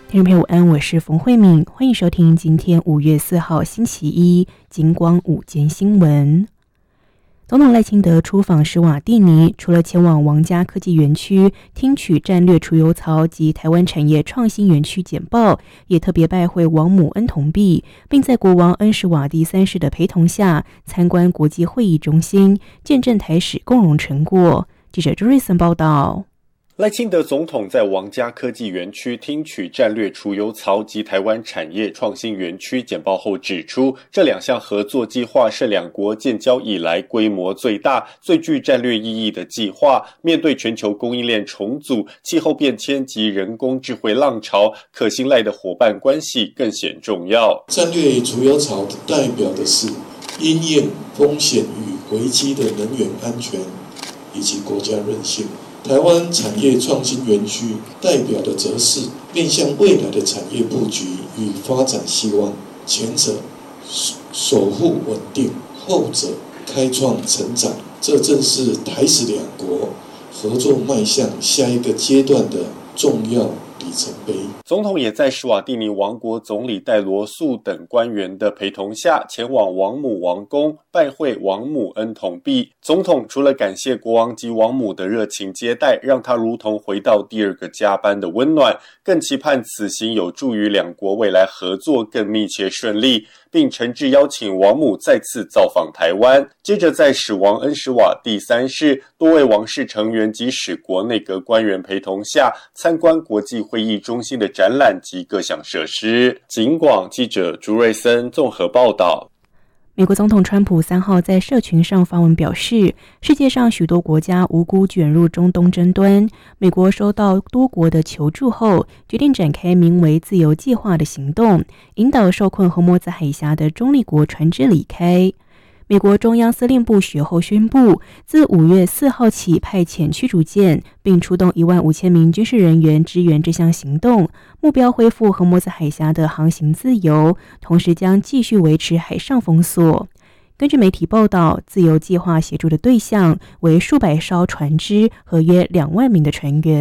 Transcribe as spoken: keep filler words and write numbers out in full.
听众朋友午安，我是冯慧敏，欢迎收听今天五月四号星期一金光午间新闻。总统赖清德出访史瓦蒂尼，除了前往王家科技园区听取战略储油槽及台湾产业创新园区简报，也特别拜会王母恩同碧，并在国王恩史瓦蒂三世的陪同下参观国际会议中心，见证台史共荣成果。记者朱瑞森报道。 赖清德总统在王家科技园区听取战略储油槽及台湾产业创新园区简报后指出，这两项合作计划是两国建交以来规模最大、最具战略意义的计划。面对全球供应链重组、气候变迁及人工智慧浪潮，可信赖的伙伴关系更显重要。 战略储油槽代表的是因应风险与危机的能源安全以及国家韧性。台湾产业创新园区代表的则是面向未来的产业布局与发展希望，前者守护稳定，后者开创成长，这正是台史两国合作迈向下一个阶段的重要里程碑。 总统也在史瓦蒂尼王国总理戴罗素等官员的陪同下，前往王母王宫拜会王母恩同碧。总统除了感谢国王及王母的热情接待，让他如同回到第二个家般的温暖，更期盼此行有助于两国未来合作更密切顺利，并诚挚邀请王母再次造访台湾。接着在史王恩史瓦蒂三世多位王室成员及史国内阁官员陪同下，参观国际会议中心的展览及各项设施。警广记者朱瑞森综合报道。 美国总统川普三号在社群上发文表示，世界上许多国家无辜卷入中东争端，美国收到多国的求助后，决定展开名为自由计划的行动，引导受困荷默兹海峡的中立国船只离开。美国中央司令部随后宣布，自五月四号起派遣驱逐舰，并出动一万五千名军事人员支援这项行动，目标恢复荷默兹海峡的航行自由，同时将继续维持海上封锁。根据媒体报道，自由计划协助的对象为数百艘船只和约两万名的船员。